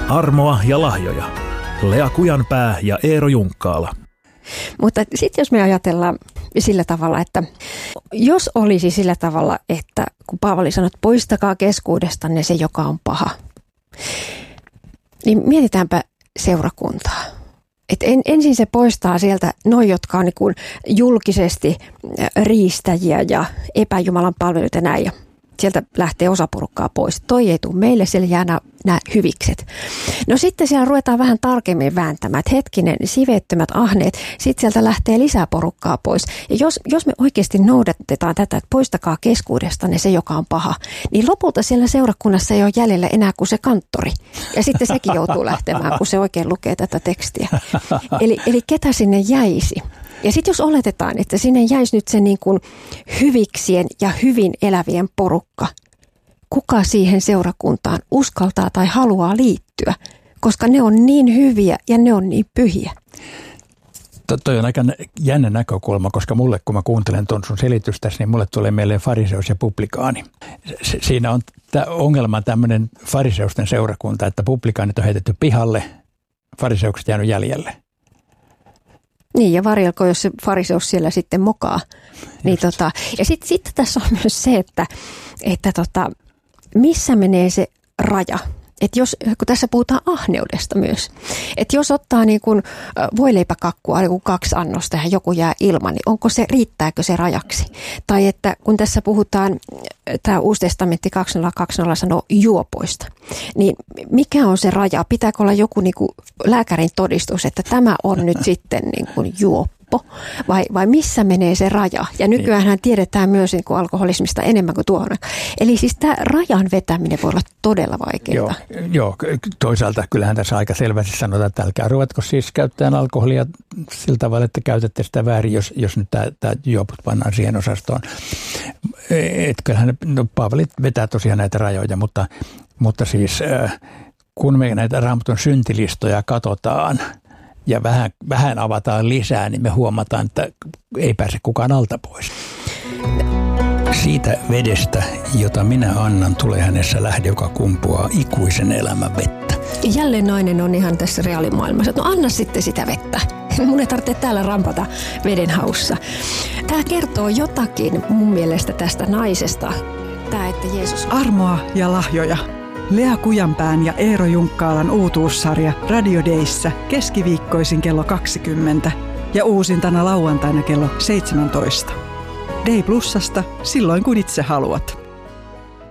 Armoa ja lahjoja. Lea Kujanpää ja Eero Junkkaala. Mutta sitten jos me ajatellaan sillä tavalla, että jos olisi sillä tavalla, että kun Paavali sanoo, että poistakaa keskuudestanne se, joka on paha, niin mietitäänpä seurakuntaa. Et ensin se poistaa sieltä noi, jotka on niin kuin julkisesti riistäjiä ja epäjumalan palveluita näin. Ja sieltä lähtee osa porukkaa pois. Toi ei tule meille, siellä jää nämä hyvikset. No sitten siellä ruvetaan vähän tarkemmin vääntämään, että hetkinen, siveettömät ahneet, sitten sieltä lähtee lisää porukkaa pois. Ja jos me oikeasti noudatetaan tätä, että poistakaa keskuudestanne se, joka on paha, niin lopulta siellä seurakunnassa ei ole jäljellä enää kuin se kanttori. Ja sitten sekin joutuu lähtemään, kun se oikein lukee tätä tekstiä. Eli ketä sinne jäisi? Ja sitten jos oletetaan, että sinne jäisi nyt se niin kuin hyviksien ja hyvin elävien porukka, kuka siihen seurakuntaan uskaltaa tai haluaa liittyä, koska ne on niin hyviä ja ne on niin pyhiä. Toi on aika jännä näkökulma, koska mulle, kun mä kuuntelen tuon sun selitystä, niin mulle tulee mieleen fariseus ja publikaani. Siinä on ongelma tämmöinen fariseusten seurakunta, että publikaanit on heitetty pihalle, fariseukset jäänyt jäljelle. Niin, ja varjelko, jos se fariseus siellä sitten mokaa. Niin ja sitten tässä on myös se, että missä menee se raja. Että kun tässä puhutaan ahneudesta myös, että jos ottaa niin kuin voileipäkakkua niin kuin 2 annosta ja joku jää ilman, niin riittääkö se rajaksi? Tai että kun tässä puhutaan, tämä Uusi testamentti 2020 sanoo juopoista, niin mikä on se raja? Pitääkö olla joku niin kuin lääkärin todistus, että tämä on nyt sitten niin kuin juoppo? Vai missä menee se raja? Ja nykyäänhän tiedetään myös niin kuin alkoholismista enemmän kuin tuohon. Eli siis tämä rajan vetäminen voi olla todella vaikeaa. Joo, toisaalta kyllähän tässä aika selvästi sanotaan, että älkää ruvetko siis käyttämään alkoholia sillä tavalla, että käytätte sitä väärin, jos nyt tämä juoput pannaan siihen osastoon. Että kyllähän Paavali vetää tosiaan näitä rajoja, mutta siis kun me näitä Raamatun syntilistoja katsotaan, ja vähän avataan lisää, niin me huomataan, että ei pääse kukaan alta pois. Siitä vedestä, jota minä annan, tulee hänessä lähde, joka kumpuaa ikuisen elämän vettä. Jälleen nainen on ihan tässä reaalimaailmassa. No anna sitten sitä vettä. Mun ei tarvitse täällä rampata veden haussa. Tämä kertoo jotakin mun mielestä tästä naisesta. Tämä, että Jeesus... Armoa ja lahjoja. Lea Kujanpään ja Eero Junkkaalan uutuussarja Radio Dayssä keskiviikkoisin kello 20 ja uusintana lauantaina kello 17. Day Plusasta silloin kun itse haluat.